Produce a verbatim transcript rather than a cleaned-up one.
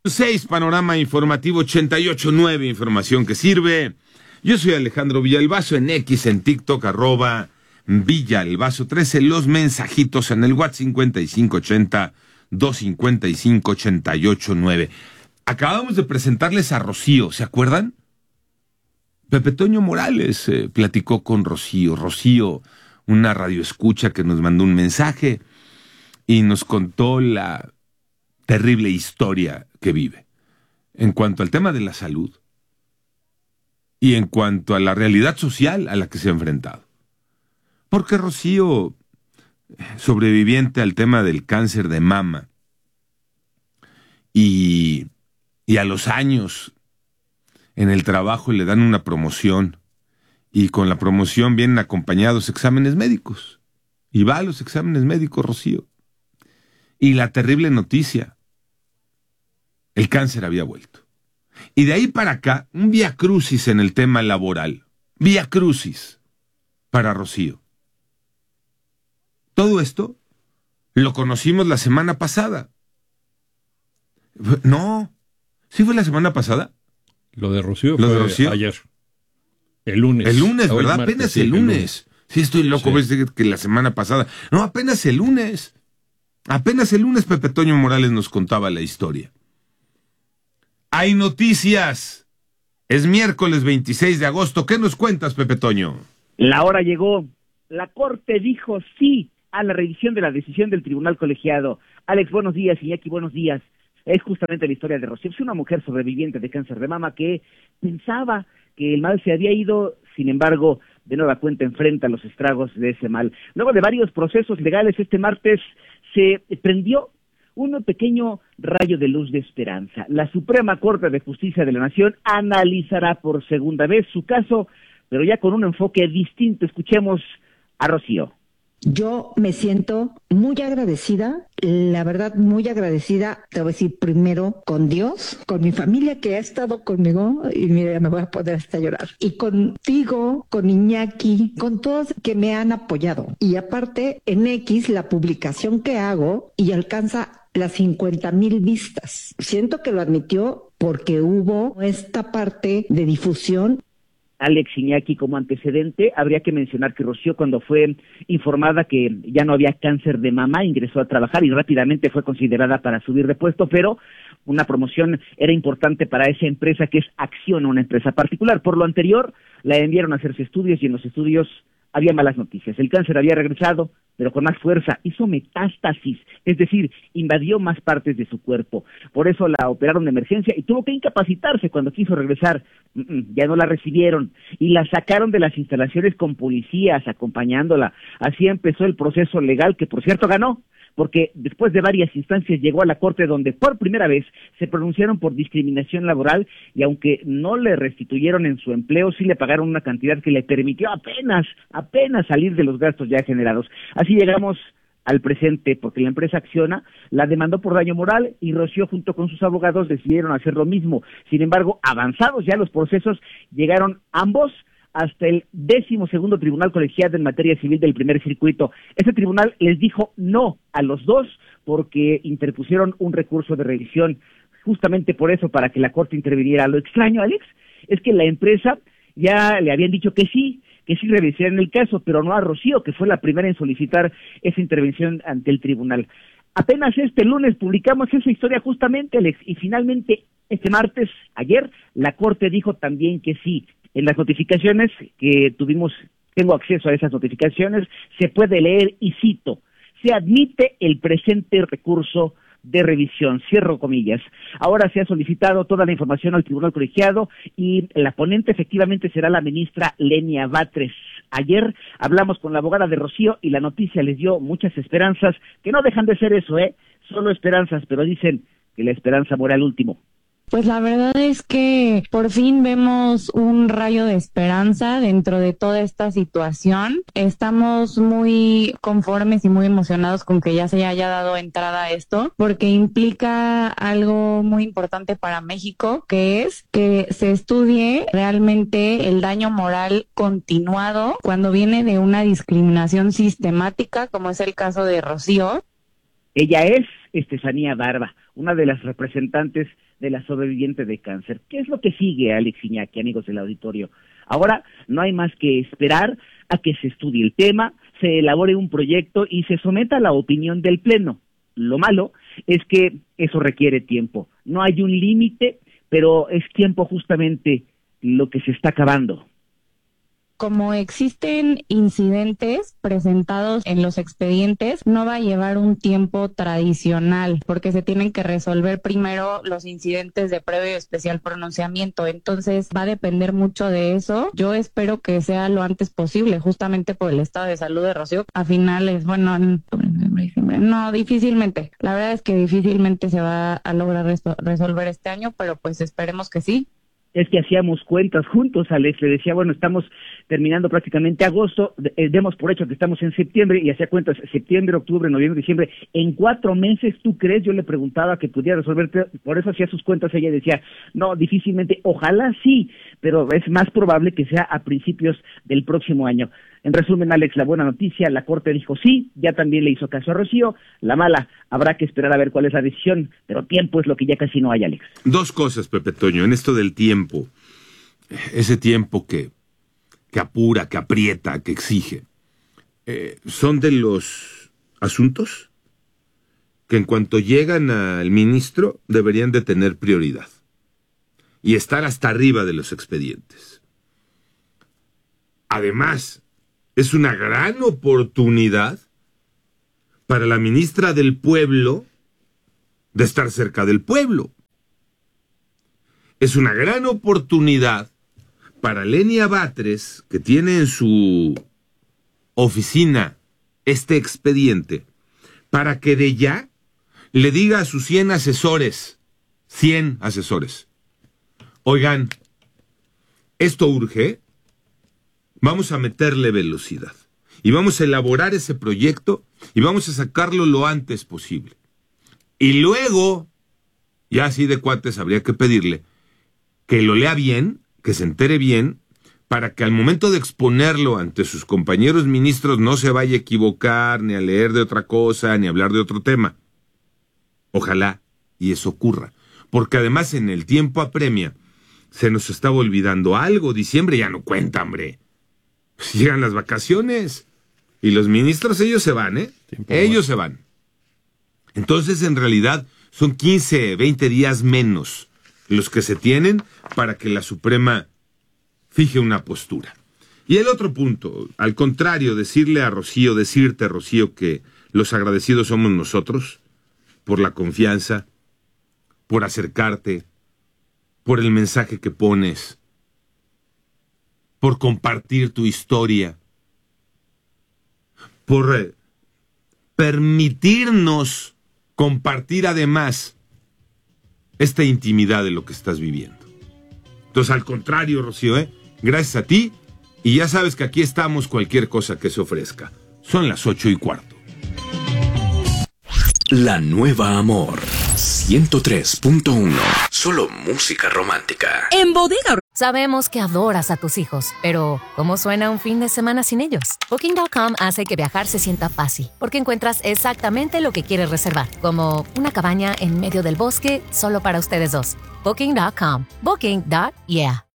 seis, Panorama Informativo ochenta y ocho punto nueve, información que sirve. Yo soy Alejandro Villalbazo, en X, en TikTok, arroba Villalbazo trece, los mensajitos en el WhatsApp cincuenta y cinco ochenta, doscientos cincuenta y cinco, ochenta y ocho nueve. Acabamos de presentarles a Rocío, ¿se acuerdan? Pepe Toño Morales eh, platicó con Rocío. Rocío, una radioescucha que nos mandó un mensaje y nos contó la terrible historia que vive en cuanto al tema de la salud y en cuanto a la realidad social a la que se ha enfrentado. Porque Rocío, sobreviviente al tema del cáncer de mama, y, y a los años en el trabajo le dan una promoción, y con la promoción vienen acompañados exámenes médicos, y va a los exámenes médicos Rocío, y la terrible noticia: el cáncer había vuelto. Y de ahí para acá, un viacrucis en el tema laboral. Viacrucis para Rocío. Todo esto lo conocimos la semana pasada. No, ¿sí fue la semana pasada? Lo de Rocío Lo fue de Rocío. ayer. El lunes. El lunes, Hoy ¿verdad? martes, Apenas sí, el lunes. el lunes. Sí, estoy loco, Sí. ves que la semana pasada. No, apenas el lunes. Apenas el lunes Pepe Toño Morales nos contaba la historia. Hay noticias. Es miércoles veintiséis de agosto. ¿Qué nos cuentas, Pepe Toño? La hora llegó. La Corte dijo sí a la revisión de la decisión del Tribunal Colegiado. Alex, buenos días. Iñaki, buenos días. Es justamente la historia de Rocío. Es una mujer sobreviviente de cáncer de mama que pensaba que el mal se había ido, sin embargo, de nueva cuenta enfrenta los estragos de ese mal. Luego de varios procesos legales, este martes se prendió un pequeño rayo de luz de esperanza. La Suprema Corte de Justicia de la Nación analizará por segunda vez su caso, pero ya con un enfoque distinto. Escuchemos a Rocío. Yo me siento muy agradecida, la verdad muy agradecida, te voy a decir primero con Dios, con mi familia que ha estado conmigo, y mira, me voy a poder hasta llorar, y contigo, con Iñaki, con todos que me han apoyado. Y aparte, en X, la publicación que hago y alcanza las cincuenta mil vistas. Siento que lo admitió porque hubo esta parte de difusión. Alex, Iñaki, como antecedente, habría que mencionar que Rocío, cuando fue informada que ya no había cáncer de mama, ingresó a trabajar y rápidamente fue considerada para subir de puesto, pero una promoción era importante para esa empresa que es Acción, una empresa particular. Por lo anterior, la enviaron a hacerse estudios y en los estudios había malas noticias. El cáncer había regresado, pero con más fuerza, hizo metástasis, es decir, invadió más partes de su cuerpo. Por eso la operaron de emergencia y tuvo que incapacitarse cuando quiso regresar. Ya no la recibieron y la sacaron de las instalaciones con policías acompañándola. Así empezó el proceso legal, que por cierto ganó, porque después de varias instancias llegó a la Corte, donde por primera vez se pronunciaron por discriminación laboral, y aunque no le restituyeron en su empleo, sí le pagaron una cantidad que le permitió apenas, apenas salir de los gastos ya generados. Así llegamos al presente, porque la empresa Acciona la demandó por daño moral y Rocío junto con sus abogados decidieron hacer lo mismo. Sin embargo, avanzados ya los procesos, llegaron ambos hasta el décimo segundo Tribunal Colegiado en materia civil del primer circuito. Este tribunal les dijo no a los dos porque interpusieron un recurso de revisión, justamente por eso, para que la Corte interviniera. Lo extraño, Alex, es que la empresa ya le habían dicho que sí, que sí revisarían el caso, pero no a Rocío, que fue la primera en solicitar esa intervención ante el tribunal. Apenas este lunes publicamos esa historia justamente, Alex, y finalmente este martes, ayer, la Corte dijo también que sí. En las notificaciones que tuvimos, tengo acceso a esas notificaciones, se puede leer, y cito: se admite el presente recurso de revisión, cierro comillas. Ahora se ha solicitado toda la información al Tribunal Colegiado y la ponente efectivamente será la ministra Lenia Batres. Ayer hablamos con la abogada de Rocío y la noticia les dio muchas esperanzas, que no dejan de ser eso, ¿eh? Solo esperanzas, pero dicen que la esperanza muere al último. Pues la verdad es que por fin vemos un rayo de esperanza dentro de toda esta situación. Estamos muy conformes y muy emocionados con que ya se haya dado entrada a esto, porque implica algo muy importante para México, que es que se estudie realmente el daño moral continuado cuando viene de una discriminación sistemática, como es el caso de Rocío. Ella es Estefanía Barba, una de las representantes de la sobreviviente de cáncer. ¿Qué es lo que sigue, Alex Iñaki, amigos del auditorio? Ahora no hay más que esperar a que se estudie el tema, se elabore un proyecto y se someta a la opinión del Pleno. Lo malo es que eso requiere tiempo. No hay un límite, pero es tiempo justamente lo que se está acabando. Como existen incidentes presentados en los expedientes, no va a llevar un tiempo tradicional, porque se tienen que resolver primero los incidentes de previo y especial pronunciamiento. Entonces va a depender mucho de eso. Yo espero que sea lo antes posible, justamente por el estado de salud de Rocío. A finales, bueno, en diciembre, no, difícilmente. La verdad es que difícilmente se va a lograr reso- resolver este año, pero pues esperemos que sí. Es que hacíamos cuentas juntos, Alex, le decía, bueno, estamos terminando prácticamente agosto, eh, demos por hecho que estamos en septiembre, y hacía cuentas, septiembre, octubre, noviembre, diciembre, en cuatro meses, ¿tú crees? Yo le preguntaba que pudiera resolver, por eso hacía sus cuentas, ella decía, no, difícilmente, ojalá sí, pero es más probable que sea a principios del próximo año. En resumen, Alex, la buena noticia, la Corte dijo sí, ya también le hizo caso a Rocío. La mala, habrá que esperar a ver cuál es la decisión, pero tiempo es lo que ya casi no hay, Alex. Dos cosas, Pepe Toño, en esto del tiempo, ese tiempo que, que apura, que aprieta, que exige, eh, son de los asuntos que en cuanto llegan al ministro deberían de tener prioridad y estar hasta arriba de los expedientes. Además, es una gran oportunidad para la ministra del Pueblo de estar cerca del pueblo. Es una gran oportunidad para Lenia Batres, que tiene en su oficina este expediente, para que de ya le diga a sus cien asesores, cien asesores, oigan, esto urge, vamos a meterle velocidad y vamos a elaborar ese proyecto y vamos a sacarlo lo antes posible. Y luego, ya así de cuates, habría que pedirle que lo lea bien, que se entere bien, para que al momento de exponerlo ante sus compañeros ministros no se vaya a equivocar, ni a leer de otra cosa, ni a hablar de otro tema. Ojalá y eso ocurra, porque además en el tiempo apremia se nos estaba olvidando algo. Diciembre ya no cuenta, hombre. Pues llegan las vacaciones y los ministros, ellos se van, ¿eh? Tiempo ellos bueno. se van. Entonces, en realidad, son quince, veinte días menos los que se tienen para que la Suprema fije una postura. Y el otro punto, al contrario, decirle a Rocío, decirte, Rocío, que los agradecidos somos nosotros por la confianza, por acercarte, por el mensaje que pones, por compartir tu historia, por eh, permitirnos compartir además esta intimidad de lo que estás viviendo. Entonces, al contrario, Rocío, ¿eh? gracias a ti, y ya sabes que aquí estamos cualquier cosa que se ofrezca. Son las ocho y cuarto. La Nueva Amor ciento tres punto uno. Solo música romántica. En Bodega. Sabemos que adoras a tus hijos, pero ¿cómo suena un fin de semana sin ellos? Booking punto com hace que viajar se sienta fácil, porque encuentras exactamente lo que quieres reservar, como una cabaña en medio del bosque solo para ustedes dos. Booking punto com. Booking. Yeah.